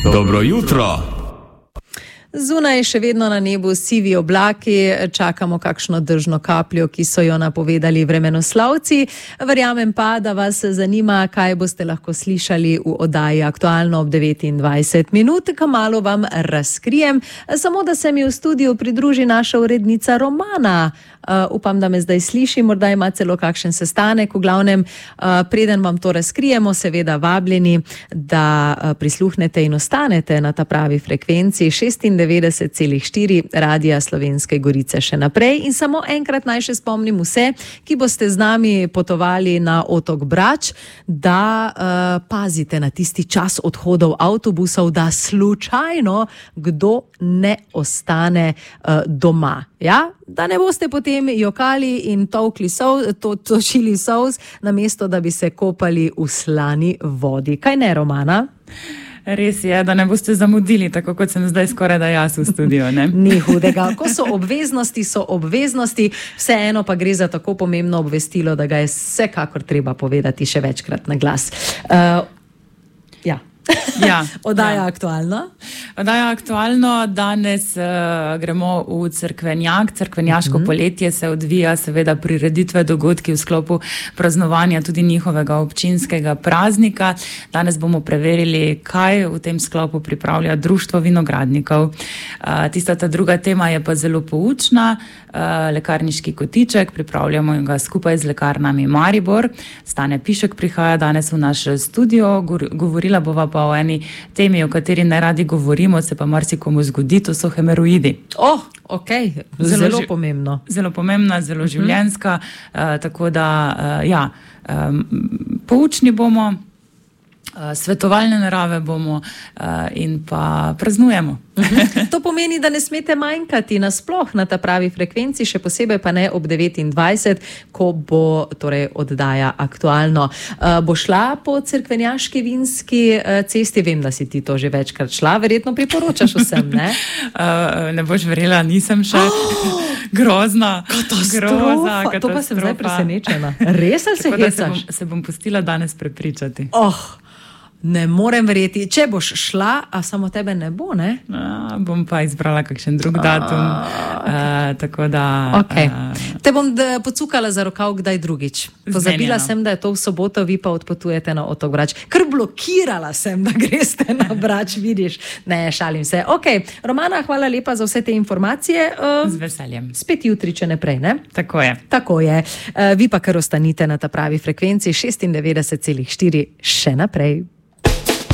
Dobro jutro. Zunaj še vedno na nebu sivi oblaki, čakamo kakšno dežno kapljo, ki so jo napovedali vremenoslavci. Verjamem pa, da vas zanima, kaj boste lahko slišali v oddaji Aktualno ob 29 minut, kamalu vam razkrijem. Samo da se mi v studiu pridruži naša urednica Romana. Upam, da me zdaj sliši, morda ima celo kakšen sestanek. V glavnem, preden vam to razkrijemo, seveda vabljeni, da prisluhnete in ostanete na ta pravi frekvenci 96,4 Radia Slovenske Gorice še naprej. In samo enkrat naj še spomnim vse, ki boste z nami potovali na otok Brač, da pazite na tisti čas odhodov avtobusov, da slučajno kdo ne ostane doma. Ja? Da ne boste potem jokali in točili solz, namesto da bi se kopali v slani vodi. Kaj ne, Romana? Res je, da ne boste zamudili, tako kot sem zdaj skoraj da jaz v studiu, ne? Ni hudega. Ko so obveznosti, vseeno pa gre za tako pomembno obvestilo, da ga je vsekakor treba povedati še večkrat na glas. Oddaja Aktualno. Oddaja Aktualno. Danes gremo v cerkvenjaško poletje se odvija seveda prireditve, dogodki v sklopu praznovanja tudi njihovega občinskega praznika. Danes bomo preverili, kaj v tem sklopu pripravlja Društvo vinogradnikov. Ta druga tema je pa zelo poučna. Lekarniški kotiček, pripravljamo ga skupaj z lekarnami Maribor. Stane Pišek prihaja danes v naš studio, govorila bova pa o eni temi, o kateri najradi govorimo, se pa marsikomu zgodi, to so hemoroidi. Zelo pomembno. Zelo pomembna, zelo življenjska, tako da, poučni bomo, svetovalne narave bomo in pa praznujemo. To pomeni, da ne smete manjkati nasploh na ta pravi frekvenci, še posebej pa ne ob 29, ko bo torej oddaja Aktualno. Bo šla po cerkvenjaški vinski cesti? Vem, da si ti to že večkrat šla, verjetno priporočaš vsem, ne? Ne boš verjela, nisem še. Grozna. Katastrofa. To pa sem zdaj presenečena. Res ali se hecaš? Se bom pustila danes prepričati. Ne morem verjeti. Če boš šla, a samo tebe ne bo, ne? Bom pa izbrala kakšen drug datum. Tako da... Te bom pocukala za rokav kdaj drugič. Pozabila sem, da je to v soboto, vi pa odpotujete na otok Brač. Ker blokirala sem, da greste na Brač, vidiš. Ne, šalim se. Romana, hvala lepa za vse te informacije. Z veseljem. Spet jutri, če ne prej, ne? Tako je. Tako je. Vi pa kar ostanite na ta pravi frekvenci 96,4 še naprej.